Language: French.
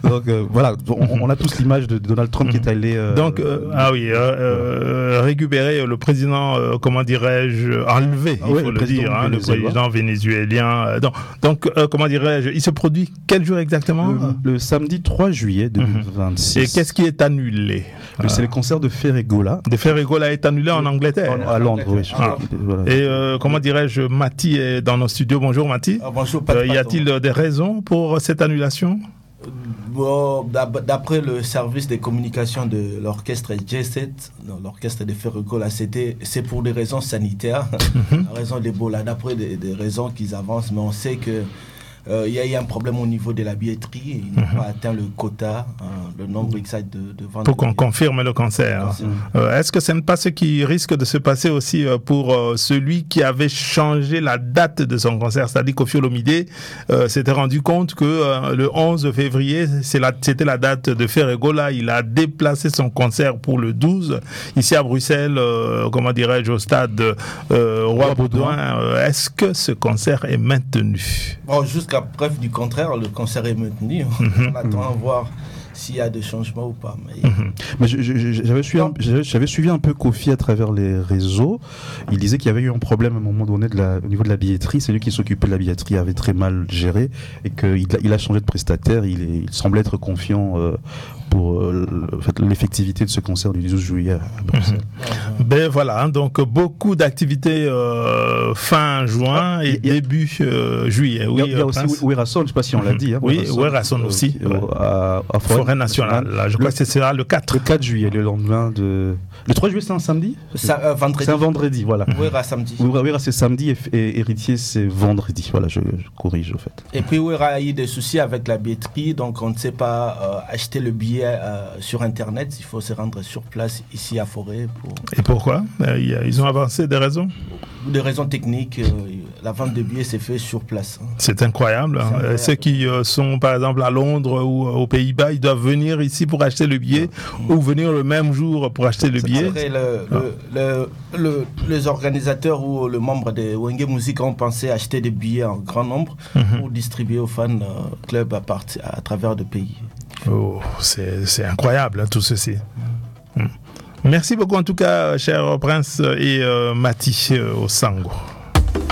Donc voilà, on a tous l'image de Donald Trump qui est allé récupérer le président, enlevé, il faut le dire, le président vénézuélien. Donc comment dirais-je, il se produit quel jour exactement? Le samedi 3 juillet 2026. Et qu'est-ce qui est annulé? C'est le concert de Ferregola. De Ferregola est annulé en Angleterre. À Londres, oui. Voilà. Et comment dirais-je, Mati est dans nos studios. Bonjour Mati. Bonjour. Y a-t-il des raisons pour cette annulation? Bon, d'après le service des communications de l'orchestre G7, l'orchestre de Ferregola, c'est pour des raisons sanitaires, raison d'Ebola, d'après des raisons qu'ils avancent, mais on sait que il y a eu un problème au niveau de la billetterie, ils n'ont pas atteint le quota, le nombre exact de ventes. Pour qu'on confirme le concert. Est-ce que ce n'est pas ce qui risque de se passer aussi pour celui qui avait changé la date de son concert, c'est-à-dire Koffi Olomidé s'était rendu compte que le 11 février, c'était la date de Ferregola, il a déplacé son concert pour le 12, ici à Bruxelles, au stade Roi Baudouin. Est-ce que ce concert est maintenu? Bon, jusqu'à preuve du contraire, le concert est maintenu. On attend à voir s'il y a des changements ou pas. Mais j'avais suivi un peu Koffi à travers les réseaux. Il disait qu'il y avait eu un problème à un moment donné au niveau de la billetterie. C'est lui qui s'occupait de la billetterie, avait très mal géré et qu'il a changé de prestataire. Il semblait être confiant pour l'effectivité de ce concert du 12 juillet à Bruxelles. Ben voilà, donc beaucoup d'activités fin juin et début juillet. Il y a aussi Ouerasson, je ne sais pas si on l'a dit. Oui, Ouerasson aussi. À Forêt Nationale. Là, je crois que c'est le 4. Le 4 juillet, le lendemain de... Le 3 juillet, c'est un samedi? Vendredi. C'est un vendredi, voilà. Ouera samedi. Ouera, c'est samedi et Héritier, c'est vendredi. Voilà, je corrige, au fait. Et puis Ouera a eu des soucis avec la billetterie, donc on ne sait pas acheter le billet sur Internet. Il faut se rendre sur place, ici à Forêt. Et pourquoi? Ils ont avancé des raisons? Des raisons techniques. La vente de billets s'est faite sur place. C'est incroyable. Ceux qui sont, par exemple, à Londres ou aux Pays-Bas, ils doivent venir ici pour acheter le billet ou venir le même jour pour acheter le billet. Après, les organisateurs ou les membres de Wenge Music ont pensé acheter des billets en grand nombre pour distribuer aux fans clubs à travers le pays. Oh, c'est incroyable, tout ceci. Merci beaucoup en tout cas, cher Prince et Mati au Sango.